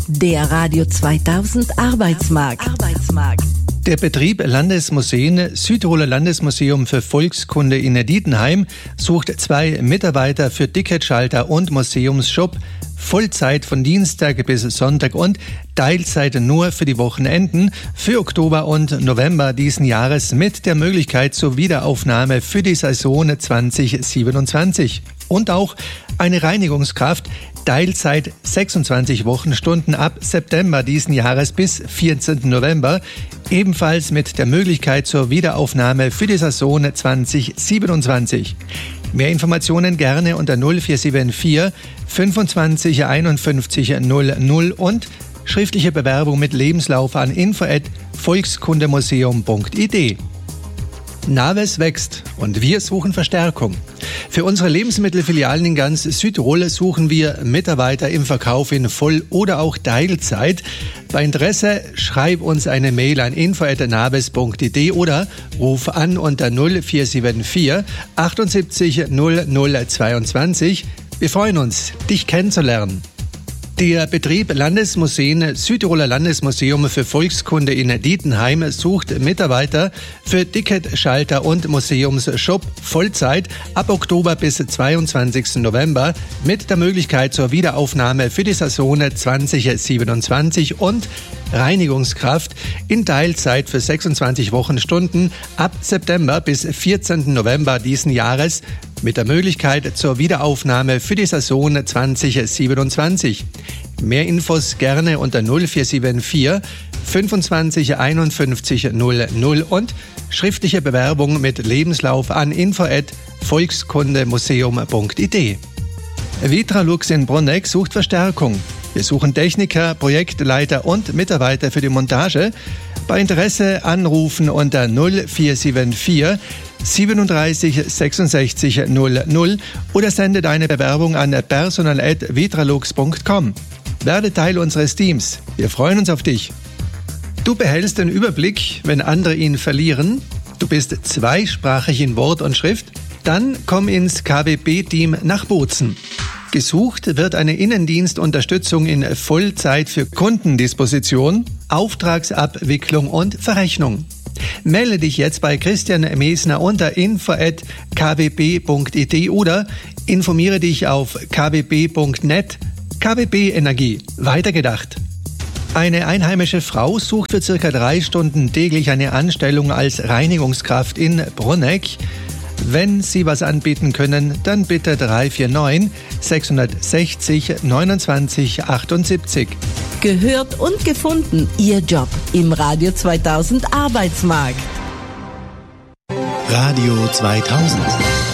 Der Radio 2000 Arbeitsmarkt. Der Betrieb Landesmuseen Südtiroler Landesmuseum für Volkskunde in Dietenheim sucht 2 Mitarbeiter für Ticketschalter und Museumsshop, Vollzeit von Dienstag bis Sonntag und Teilzeit nur für die Wochenenden für Oktober und November diesen Jahres mit der Möglichkeit zur Wiederaufnahme für die Saison 2027. Und auch eine Reinigungskraft, Teilzeit 26 Wochenstunden ab September diesen Jahres bis 14. November, ebenfalls mit der Möglichkeit zur Wiederaufnahme für die Saison 2027. Mehr Informationen gerne unter 0474 25 51 00 und schriftliche Bewerbung mit Lebenslauf an info@volkskundemuseum.id. Naves wächst und wir suchen Verstärkung. Für unsere Lebensmittelfilialen in ganz Südtirol suchen wir Mitarbeiter im Verkauf in Voll- oder auch Teilzeit. Bei Interesse schreib uns eine Mail an info@naves.id oder ruf an unter 0474 78 0022. Wir freuen uns, dich kennenzulernen. Der Betrieb Landesmuseen Südtiroler Landesmuseum für Volkskunde in Dietenheim sucht Mitarbeiter für Ticketschalter und Museumsshop Vollzeit ab Oktober bis 22. November mit der Möglichkeit zur Wiederaufnahme für die Saison 2027 und Reinigungskraft in Teilzeit für 26 Wochenstunden ab September bis 14. November diesen Jahres mit der Möglichkeit zur Wiederaufnahme für die Saison 2027. Mehr Infos gerne unter 0474 25 51 00 und schriftliche Bewerbung mit Lebenslauf an info@volkskundemuseum.id. Vitralux in Bruneck sucht Verstärkung. Wir suchen Techniker, Projektleiter und Mitarbeiter für die Montage. Bei Interesse anrufen unter 0474 37 66 00 oder sende deine Bewerbung an personal@vitralux.com. Werde Teil unseres Teams. Wir freuen uns auf dich. Du behältst den Überblick, wenn andere ihn verlieren. Du bist zweisprachig in Wort und Schrift. Dann komm ins KWB-Team nach Bozen. Gesucht wird eine Innendienstunterstützung in Vollzeit für Kundendisposition, Auftragsabwicklung und Verrechnung. Melde dich jetzt bei Christian Mesner unter info@kwb.it oder informiere dich auf kwb.net. KWB Energie. Weitergedacht. Eine einheimische Frau sucht für ca. 3 Stunden täglich eine Anstellung als Reinigungskraft in Bruneck. Wenn Sie was anbieten können, dann bitte 349 660 29 78. Gehört und gefunden, Ihr Job im Radio 2000 Arbeitsmarkt. Radio 2000.